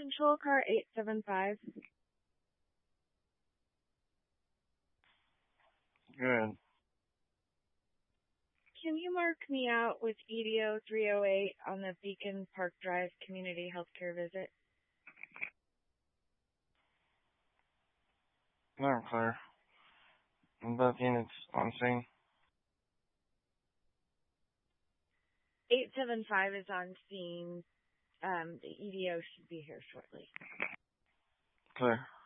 Control car 875. Good. Can you mark me out with EDO 308 on the Beacon Park Drive Community Healthcare visit? Not clear. Both units on scene. 875 is on scene. The EDO should be here shortly. Clear.